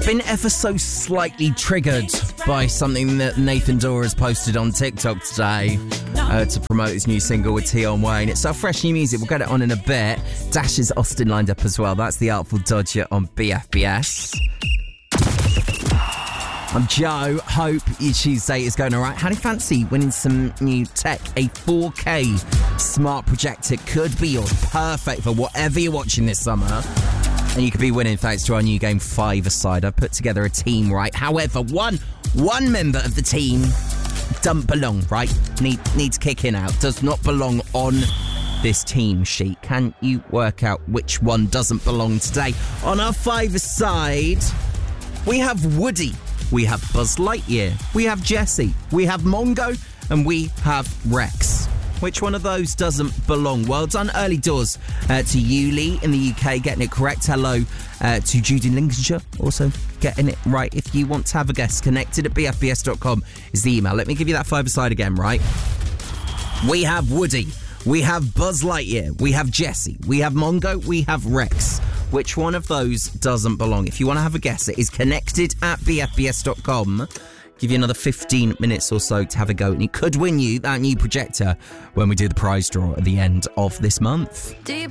been ever so slightly triggered by something that Nathan Dora has posted on TikTok today to promote his new single with Tion Wayne. It's our fresh new music. We'll get it on in a bit. Dash's Austin lined up as well. That's The Artful Dodger on BFBS. I'm Joe. Hope your Tuesday is going all right. How do you fancy winning some new tech? A 4K smart projector could be yours. Perfect for whatever you're watching this summer. And you could be winning thanks to our new game, Five-A-Side. I've put together a team, right? However, one member of the team doesn't belong, right? Needs kicking out. Does not belong on this team sheet. Can you work out which one doesn't belong today? On our Five-A-Side, we have Woody. We have Buzz Lightyear. We have Jesse. We have Mongo. And we have Rex. Which one of those doesn't belong? Well done early doors to Yuli in the UK, getting it correct. Hello to Judy in Lincolnshire, also getting it right. If you want to have a guess, connected at bfbs.com is the email. Let me give you that Five-A-Side again, right? We have Woody. We have Buzz Lightyear. We have Jesse. We have Mongo. We have Rex. Which one of those doesn't belong? If you want to have a guess, it is connected at bfbs.com. Give you another 15 minutes or so to have a go, and it could win you that new projector when we do the prize draw at the end of this month.